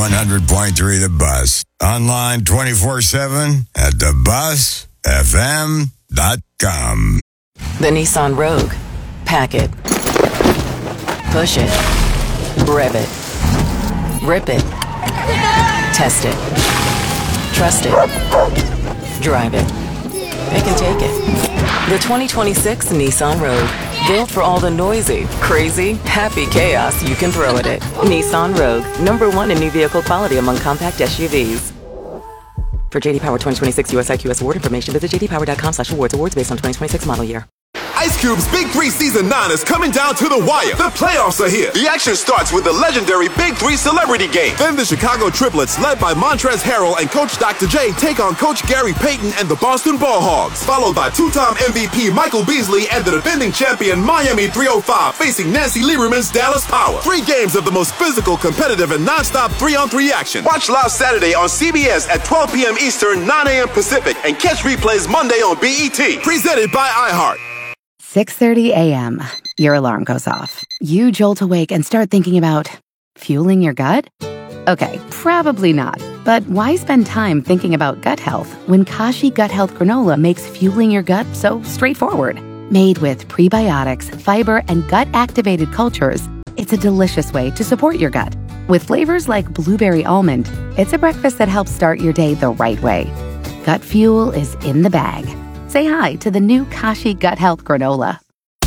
100.3 The Bus. Online 24/7 at thebusfm.com. The Nissan Rogue. Pack it. Push it. Rev it. Rip it. Test it. Trust it. Drive it. Pick and take it. The 2026 Nissan Rogue. Built for all the noisy, crazy, happy chaos you can throw at it. Nissan Rogue. #1 in new vehicle quality among compact SUVs. For JD Power 2026 US IQS award information, visit jdpower.com/awards. Awards based on 2026 model year. Ice Cube's Big 3 Season 9 is coming down to the wire. The playoffs are here. The action starts with the legendary Big 3 Celebrity Game. Then the Chicago Triplets, led by Montrezl Harrell and Coach Dr. J, take on Coach Gary Payton and the Boston Ball Hogs. Followed by two-time MVP Michael Beasley and the defending champion Miami 305 facing Nancy Lieberman's Dallas Power. 3 games of the most physical, competitive, and non-stop 3-on-3 action. Watch live Saturday on CBS at 12 p.m. Eastern, 9 a.m. Pacific, and catch replays Monday on BET. Presented by iHeart. 6:30 a.m. Your alarm goes off. You jolt awake and start thinking about fueling your gut? Okay, probably not. But why spend time thinking about gut health when Kashi Gut Health Granola makes fueling your gut so straightforward? Made with prebiotics, fiber, and gut-activated cultures, it's a delicious way to support your gut. With flavors like blueberry almond, it's a breakfast that helps start your day the right way. Gut fuel is in the bag. Say hi to the new Kashi Gut Health Granola.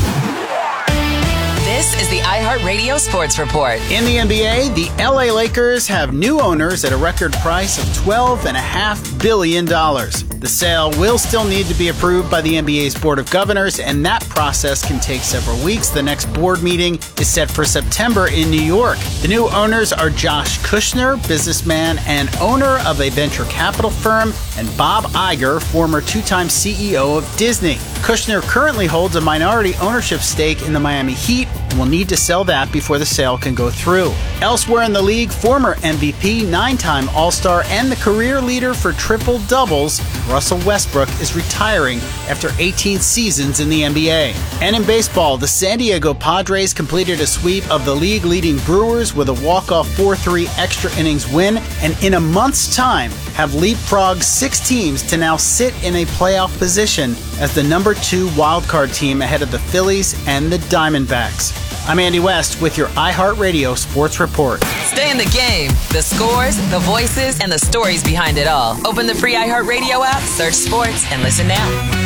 This is the iHeartRadio Sports Report. In the NBA, the LA Lakers have new owners at a record price of $12.5 billion. The sale will still need to be approved by the NBA's Board of Governors, and that process can take several weeks. The next board meeting is set for September in New York. The new owners are Josh Kushner, businessman and owner of a venture capital firm, and Bob Iger, former 2-time CEO of Disney. Kushner currently holds a minority ownership stake in the Miami Heat and will need to sell that before the sale can go through. Elsewhere in the league, former MVP, 9-time All-Star, and the career leader for triple-doubles, Russell Westbrook, is retiring after 18 seasons in the NBA. And in baseball, the San Diego Padres completed a sweep of the league-leading Brewers with a walk-off 4-3 extra innings win, and in a month's time have leapfrogged 6 teams to now sit in a playoff position as the number 2 wildcard team ahead of the Phillies and the Diamondbacks. I'm Andy West with your iHeartRadio Sports Report. Stay in the game. The scores, the voices, and the stories behind it all. Open the free iHeartRadio app, search sports, and listen now.